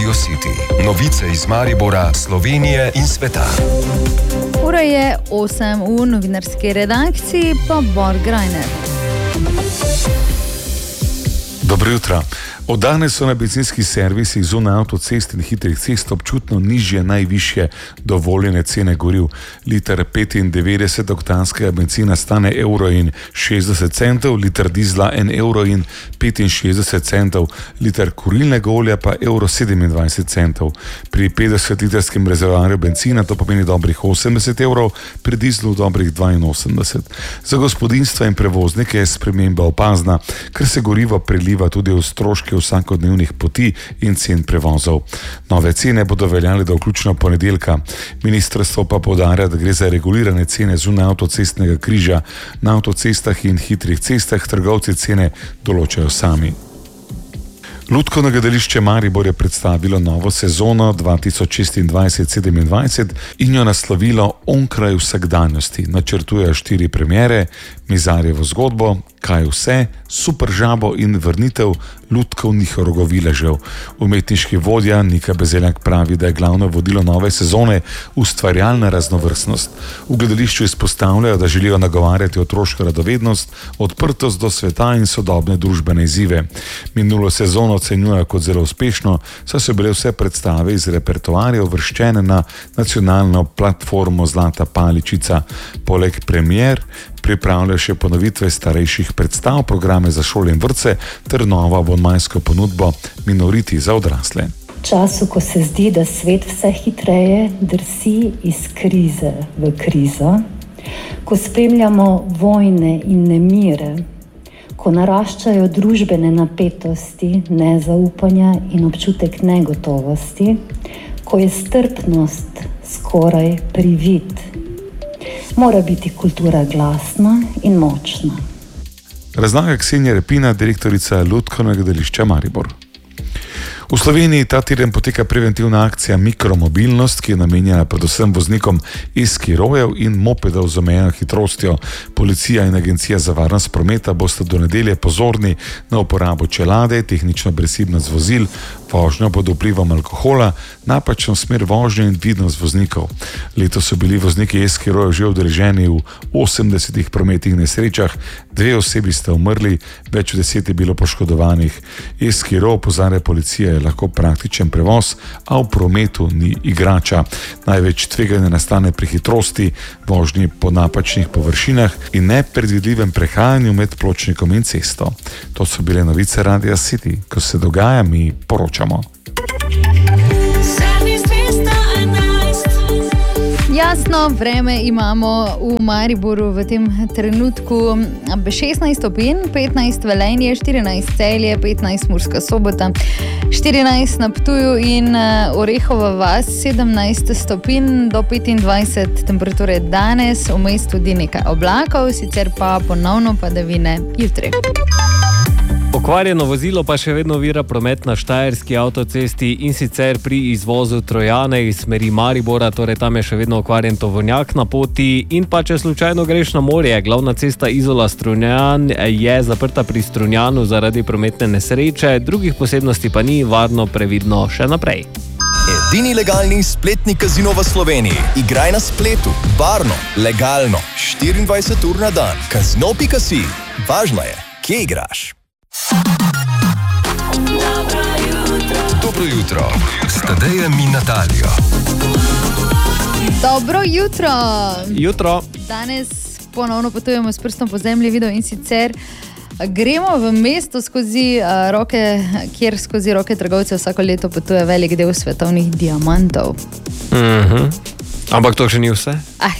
Radio City. Novice iz Maribora, Slovenije in sveta. Ura je 8, v novinarski redakciji pa Bor Grajner. Dobro jutro. Od danes so na bencinskih servisih zunaj avtocest in hitrih cest občutno nižje najvišje dovoljene cene goriv. Liter 95-oktanskega bencina stane €1,60, liter dizla €1,65, liter kurilnega olja pa €1,27. Pri 50-litrskem rezervoarju bencina to pomeni dobrih €80, pri dizlu dobrih €82. Za gospodinjstva in prevoznike je sprememba opazna, ker se gorivo preliva tudi v stroške vsakodnevnih poti in cen prevozov. Nove cene bodo veljale do vključno ponedeljka. Ministrstvo pa poudarja, da gre za regulirane cene zunaj avtocestnega križa. Na avtocestah in hitrih cestah trgovci cene določajo sami. Lutkovno gledališče Maribor je predstavilo novo sezono 2026-27 in jo naslovilo Onkraj vsakdanjosti. Načrtujejo 4 premiere: Mizarjevo zgodbo, Kaj vse, Super žabo in vrnitev lutkovnih rogoviležev. Umetniški vodja Nika Bezeljak pravi, da je glavno vodilo nove sezone ustvarjalna raznovrstnost. V gledališču izpostavljajo, da želijo nagovarjati otroško radovednost, odprtost do sveta in sodobne družbene izzive. Minulo sezono ocenjujejo kot zelo uspešno, saj so bile vse predstave iz repertoarja uvrščene na nacionalno platformo Zlata paličica. Poleg premier pripravljajo še ponovitve starejših predstav, programe za šole in vrtce ter novo abonmajsko ponudbo Minoriti za odrasle. V času, ko se zdi, da svet vse hitreje drsi iz krize v krizo, ko spremljamo vojne in nemire, ko naraščajo družbene napetosti, nezaupanja in občutek negotovosti, ko je strpnost skoraj privid, mora biti kultura glasna in močna. Razlaga Ksenija Repina, direktorica Lutkovnega gledališča Maribor. V Sloveniji ta teden poteka preventivna akcija Mikromobilnost, ki je namenjena predvsem voznikom e-skirojev in mopedov z omejeno hitrostjo. Policija in Agencija za varnost prometa bosta do nedelje pozorni na uporabo čelade, tehnično brezhibnost vozil, vožnjo pod vplivom alkohola, napačno smer vožnje in vidnost voznikov. Letos so bili vozniki e-skirojev že udeleženi v 80 prometnih nesrečah, 2 osebi sta umrli, več 10 je bilo poškodovanih. E-skirov, opozarja policija, je lahko praktičen prevoz, a v prometu ni igrača. Največ tveganja nastane pri hitrosti, vožnji po napačnih površinah in nepredvidljivem prehajanju med pločnikom in cesto. To so bile novice Radia City. Ko se dogaja, mi poročamo. Jasno, vreme imamo v Mariboru v tem trenutku 16 stopinj, 15 Velenje, 14 Celje, 15 Murska Sobota, 14 na Ptuju in Orehova vas, 17 stopinj do 25 temperature danes, vmes tudi nekaj oblakov, sicer pa ponovno padavine jutri. Okvarjeno vozilo pa še vedno ovira promet na Štajerski avtocesti in sicer pri izvozu Trojane iz smeri Maribora, torej tam je še vedno okvarjen tovornjak na poti in pa če slučajno greš na morje, glavna cesta Izola-Strunjan je zaprta pri Strunjanu zaradi prometne nesreče, drugih posebnosti pa ni, varno, previdno še naprej. Edini legalni spletni kazino v Sloveniji. Igraj na spletu, varno, legalno, 24 ur na dan. Kazino.si. Važno je, kje igraš. Dobro jutro, s Tadejem in Natalijo. Dobro jutro. Jutro. Danes ponovno potujemo s prstom po zemlji, video, in sicer gremo v mesto skozi roke, kjer skozi roke trgovcev vsako leto potuje velik del svetovnih diamantov. Ampak to še ni vse?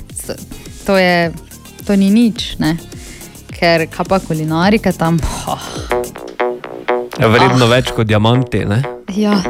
To ni nič, ne? Ker kaj pa kulinarika tam? Verjetno več kot diamanti, ne? Ja,